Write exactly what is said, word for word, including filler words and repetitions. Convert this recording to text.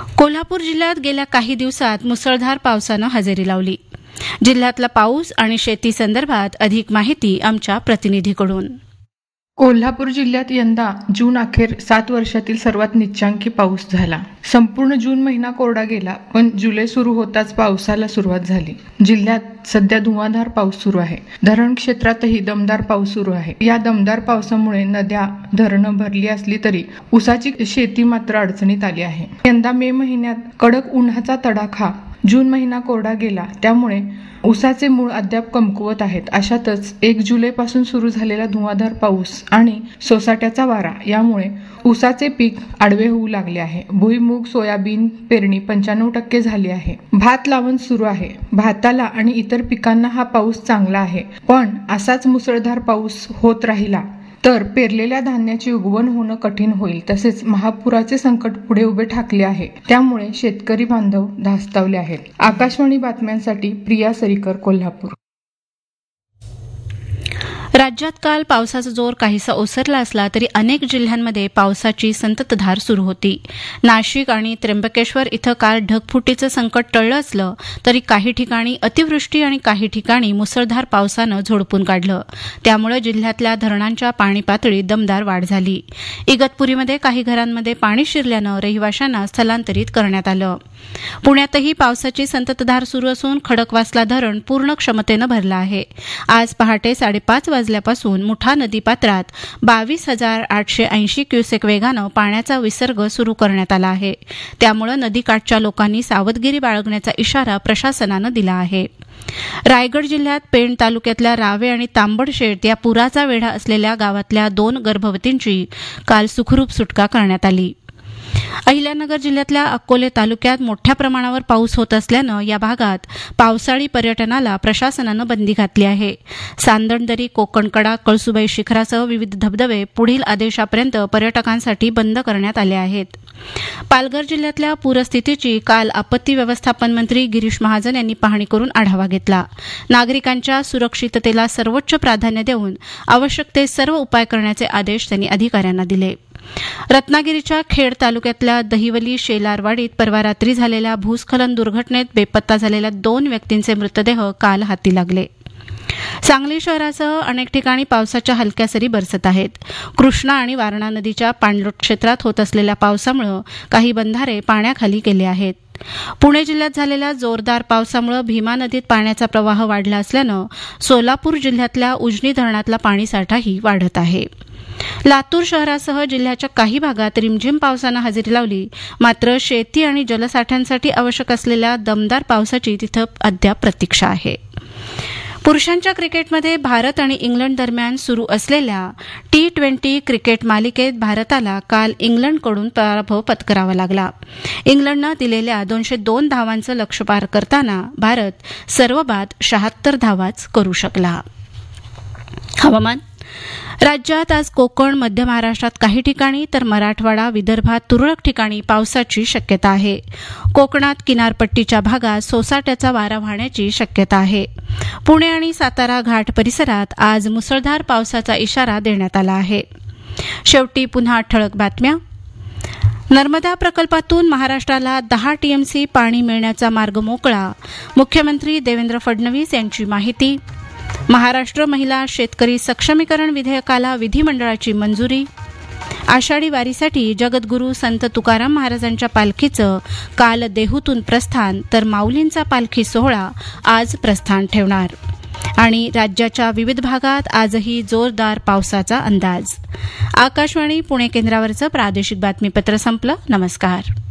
कोल्हापूर जिल्ह्यात गेल्या काही दिवसात मुसळधार पावसानं हजेरी लावली. जिल्ह्यातला पाऊस आणि शेती संदर्भात अधिक माहिती आमच्या प्रतिनिधीकडून. कोल्हापूर जिल्ह्यात यंदा जून अखेर सात वर्षातील सर्वात निच्चांकी पाऊस झाला. संपूर्ण जून महिना कोरडा गेला, पण जुलै सुरू होताच पावसाला सुरुवात झाली. जिल्ह्यात सध्या धुवांधार पाऊस सुरू आहे. धरण क्षेत्रातही दमदार पाऊस सुरू आहे. या दमदार पावसामुळे नद्या, धरणं भरली असली तरी ऊसाची शेती मात्र अडचणीत आली आहे. यंदा मे महिन्यात कडक उन्हाचा तडाखा, जून महिना कोरडा गेला, त्यामुळे ऊसाचे मूळ अद्याप कमकुवत आहेत. अशातच एक जुलै पासून सुरू झालेला धुवांधार पाऊस आणि सोसाट्याचा वारा यामुळे ऊसाचे पीक आडवे होऊ लागले आहे. भुईमूग, सोयाबीन पेरणी पंच्याण्णव टक्के झाली आहे. भात लावण सुरू आहे. भाताला आणि इतर पिकांना हा पाऊस चांगला आहे, पण असाच मुसळधार पाऊस होत राहिला तर पेरलेल्या धान्याची उगवण होणं कठीण होईल. तसेच महापुराचे संकट पुढे उभे ठाकले आहे. त्यामुळे शेतकरी बांधव धास्तावले आहेत. आकाशवाणी बातम्यांसाठी प्रिया सरीकर, कोल्हापूर. राज्यात काल पावसाचा जोर काहीसा ओसरला असला तरी अनेक जिल्ह्यांमध्ये पावसाची संततधार सुरू होती. नाशिक आणि त्र्यंबकेश्वर इथं काल ढगफुटीचं संकट टळलं असलं तरी काही ठिकाणी अतिवृष्टी आणि काही ठिकाणी मुसळधार पावसानं झोडपून काढलं. त्यामुळे जिल्ह्यातल्या धरणांच्या पाणी पातळीत दमदार वाढ झाली. इगतपुरीमध्ये काही घरांमध्ये पाणी शिरल्यानं रहिवाशांना स्थलांतरित करण्यात आलं. पुण्यातही पावसाची संततधार सुरू असून खडकवासला धरण पूर्ण क्षमतेनं भरलं आहे. आज पहाटे साडेपाच वाजल्यापासून मुठा नदीपात्रात बावीस हजार आठशे ऐंशी क्युसेक वेगानं पाण्याचा विसर्ग सुरू करण्यात आला आहे. त्यामुळे नदीकाठच्या लोकांनी सावधगिरी बाळगण्याचा इशारा प्रशासनानं दिला आहे. रायगड जिल्ह्यात पेण तालुक्यातल्या रावे आणि तांबडशेत या पुराचा वेढा असलेल्या गावातल्या दोन गर्भवतींची काल सुखरूप सुटका करण्यात आली. अहिल्यानगर जिल्ह्यातल्या अकोले तालुक्यात मोठ्या प्रमाणावर पाऊस होत असल्यानं या भागात पावसाळी पर्यटनाला प्रशासनानं बंदी घातली आहे. सांदणदरी, कोकणकडा, कळसुबाई शिखरासह विविध धबधबे पुढील आदेशापर्यंत पर्यटकांसाठी बंद करण्यात आले आहेत. पालघर जिल्ह्यातल्या पूरस्थितीची काल आपत्ती व्यवस्थापन मंत्री गिरीश महाजन यांनी पाहणी करून आढावा घेतला. नागरिकांच्या सुरक्षिततेला सर्वोच्च प्राधान्य देऊन आवश्यक ते सर्व उपाय करण्याचे आदेश त्यांनी अधिकाऱ्यांना दिले. रत्नागिरीच्या खेड तालुक्यातल्या दहिवली शेलारवाडीत परवा रात्री झालेल्या भूस्खलन दुर्घटनेत बेपत्ता झालेल्या दोन व्यक्तींचे मृतदेह काल हाती लागले. सांगली शहरासह अनेक ठिकाणी पावसाच्या हलक्या सरी बरसत आहेत. कृष्णा आणि वारणा नदीच्या पाणलोट क्षेत्रात होत असलेल्या पावसामुळे काही बंधारे पाण्याखाली गेले आहेत. पुणे जिल्ह्यात झालेल्या जोरदार पावसामुळे भीमा नदीत पाण्याचा प्रवाह वाढला असल्यानं सोलापूर जिल्ह्यातल्या उजनी धरणातला पाणीसाठाही वाढत आहे. लातूर शहरासह जिल्ह्याच्या काही भागात रिमझिम पावसानं हजेरी लावली. मात्र शेती आणि जलसाठ्यांसाठी आवश्यक असलेल्या दमदार पावसाची तिथं अद्याप प्रतीक्षा आहे. पुरुषांच्या क्रिकेटमध्ये भारत आणि इंग्लंड दरम्यान सुरू असलेल्या टी ट्वेंटी क्रिकेट मालिकेत भारताला काल इंग्लंडकडून पराभव पत्करावा लागला. इंग्लंडनं दिलेल्या दोनशे दोन धावांचं लक्ष्य पार करताना भारत सर्वबाद शहात्तर धावाच करू शकला. हवामान. राज्यात आज कोकण, मध्य महाराष्ट्रात काही ठिकाणी तर मराठवाडा, विदर्भात तुरळक ठिकाणी पावसाची शक्यता आहे. कोकणात किनारपट्टीच्या भागात सोसाट्याचा वारा वाहण्याची शक्यता आहे. पुणे आणि सातारा घाट परिसरात आज मुसळधार पावसाचा इशारा देण्यात आला आहे. शेवटी पुन्हा ठळक बातम्या. नर्मदा प्रकल्पातून महाराष्ट्राला दहा टीएमसी पाणी मिळण्याचा मार्ग मोकळा. मुख्यमंत्री देवेंद्र फडणवीस यांची माहिती. महाराष्ट्र महिला शेतकरी सक्षमीकरण विधेयकाला विधिमंडळाची मंजुरी. आषाढी वारीसाठी जगद्गुरू संत तुकाराम महाराजांच्या पालखीचं काल देहूतून प्रस्थान, तर माऊलींचा पालखी सोहळा आज प्रस्थान ठेवणार. आणि राज्याच्या विविध भागात आजही जोरदार पावसाचा अंदाज. आकाशवाणी पुणे केंद्रावरचं प्रादेशिक बातमीपत्र संपलं. नमस्कार.